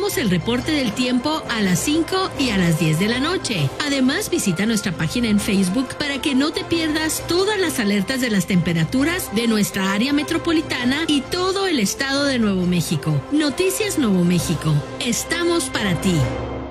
Tenemos el reporte del tiempo a las 5 y a las 10 de la noche. Además, visita nuestra página en Facebook para que no te pierdas todas las alertas de las temperaturas de nuestra área metropolitana y todo el estado de Nuevo México. Noticias Nuevo México. Estamos para ti.